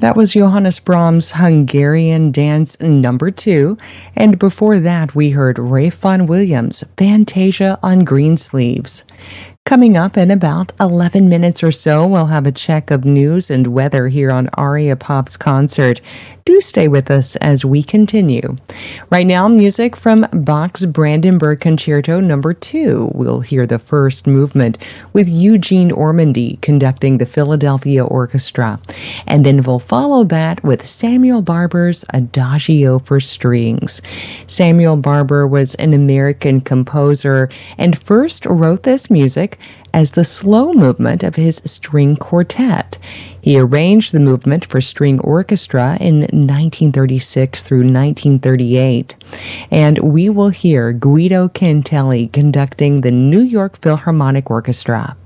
That was Johannes Brahms' Hungarian Dance Number 2, and before that we heard Ralph Vaughan Williams' Fantasia on Greensleeves. Coming up in about 11 minutes or so, we'll have a check of news and weather here on Aria Pop's concert. Do stay with us as we continue. Right now, music from Bach's Brandenburg Concerto No. 2. We'll hear the first movement with Eugene Ormandy conducting the Philadelphia Orchestra. And then we'll follow that with Samuel Barber's Adagio for Strings. Samuel Barber was an American composer and first wrote this music as the slow movement of his string quartet. He arranged the movement for string orchestra in 1936 through 1938. And we will hear Guido Cantelli conducting the New York Philharmonic Orchestra.